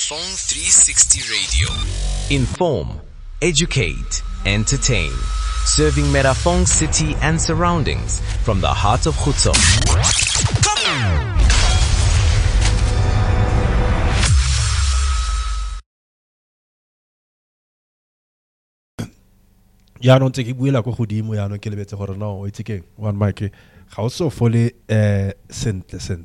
Merafong 360 Radio. Inform, educate, entertain. Serving Merafong City and surroundings from the heart of Khutso. Ya no ntse ke buela go godimo ya no ke lebetse gore no o itse keng one mic ga o so fole sentle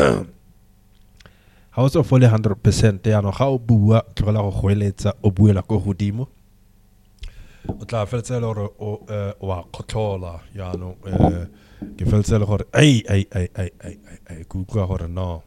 ga o so fole 100% ya no ga o bua tlogela go goeletsa o buela go godimo o tla feltsela gore o wa khotlola ya no ke feltsela gore ai kuka gore no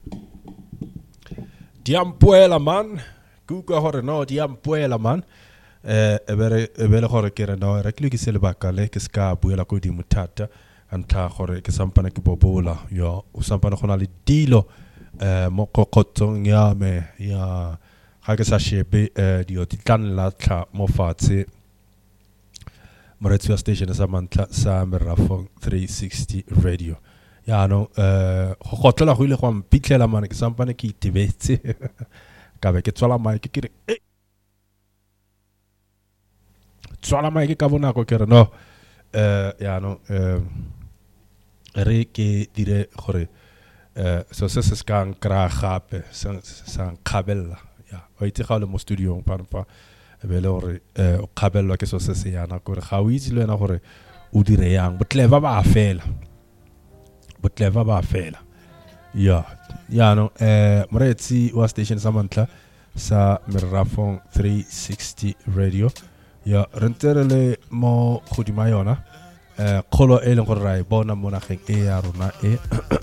diampuela man kuka gore no diampuela man ebele gore ke re no re tle ke se lebaka le ke ska buela go di mutata antla gore ke sampana ke bobola yo o sampana gona le dilo mo kokotsong ya me ya ga ke sa shebe dio titlan la tla mo fatshe moretsi wa station sa mantla sa Merafong 360 Radio ya no go gotlela go ile go mpitlela man ke sampana ke itebetse ka be ke tswala mai ke re tswala mai ke ka bona go ke re no ya no re ke dire gore so se ska nkra gape sa nkhabella ya o itse ga le mo studio pa be le gore o khabellwa ke so se yana gore ga o itse le wena gore o dire yang botleva ba fela ya no moretsi wa station sa mantla sa Merafong 360 Radio ya renterele mo godima yona kholo e leng gore ra e bona mo nageng e ya rona e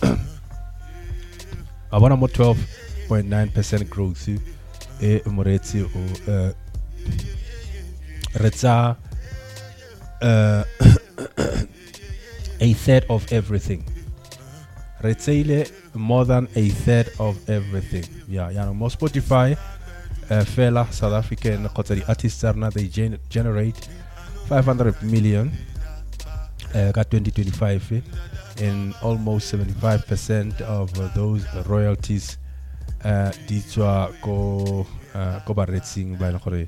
a bona mo 12.9% growth e moretsi o retsa a third of everything retsaile more than a third of everything ya no mo Spotify fela South African kgotsa di artists arna they generate 500 million ka 2025 and almost 75% of those royalties di tswa go baretsing ba gore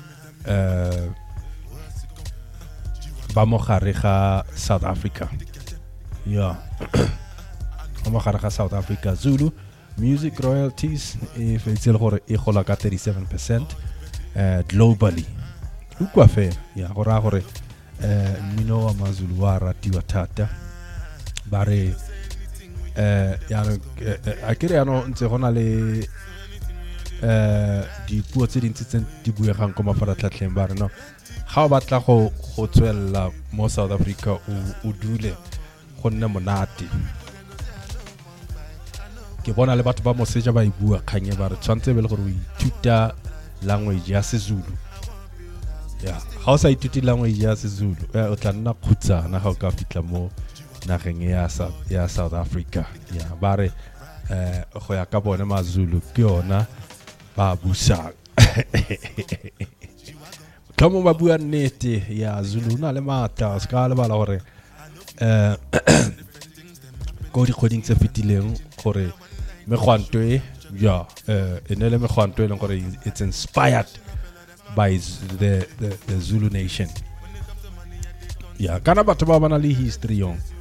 ba mo gare ga South Africa ba mo gare ga South Africa Zulu music royalties if it's gore e gola ka 37% globally ukwa fe ya gora gore mino wa mazulu wa ratiwa thata bare ya akere ya no ntse gona le di puo tse dintsi tse di buegang go mafaratlhatlheng bare no ga o batla go tswella mo South Africa o dule go nne monate ke bona le batho ba moseja ba ibua khanye ba re tshwantse be le gore o ithuta language ya seZulu ya ga o sa ithuti language ya seZulu o tla nna khutsana ga o ka fitla mo nageng ya South Africa ya ba re go ya ka bone mazulu ke yona ba busang kamo ba bua nnete ya Zulu na le mata ska le bala gore go di coding tse fitileng gore megwanto ya enele megwanto e leng gore it's inspired by the Zulu nation ya kana batho ba bana le history yong